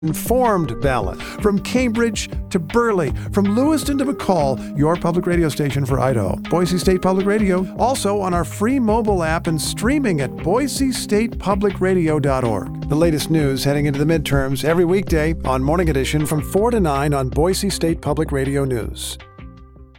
informed ballot. From Cambridge to Burley, from Lewiston to McCall, your public radio station for Idaho. Boise State Public Radio, also on our free mobile app and streaming at boisestatepublicradio.org. The latest news heading into the midterms every weekday on Morning Edition from 4 to 9 on Boise State Public Radio News.